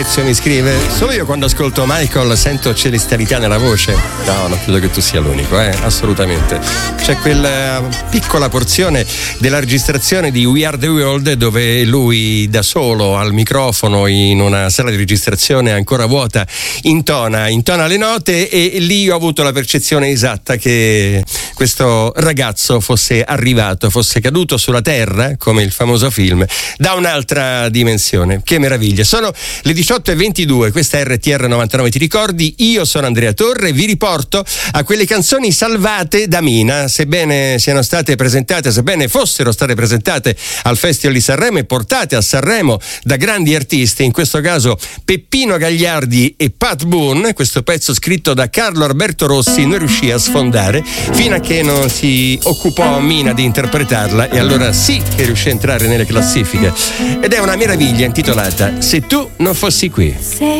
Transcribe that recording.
Ezio mi scrive: solo io quando ascolto Michael sento celestialità nella voce. No, non credo che tu sia l'unico, assolutamente. C'è quella piccola porzione della registrazione di We Are the World dove lui da solo al microfono in una sala di registrazione ancora vuota intona le note, e lì ho avuto la percezione esatta che questo ragazzo fosse arrivato, fosse caduto sulla terra, come il famoso film, da un'altra dimensione. Che meraviglia. Sono le 18:22, questa è RTR 99, ti ricordi? Io sono Andrea Torre, vi riporto a quelle canzoni salvate da Mina, sebbene siano state presentate, sebbene fossero state presentate al Festival di Sanremo e portate a Sanremo da grandi artisti, in questo caso Peppino Gagliardi e Pat Boone. Questo pezzo scritto da Carlo Alberto Rossi non riuscì a sfondare fino a che non si occupò Mina di interpretarla, e allora sì che riuscì a entrare nelle classifiche, ed è una meraviglia intitolata Se tu non fossi qui.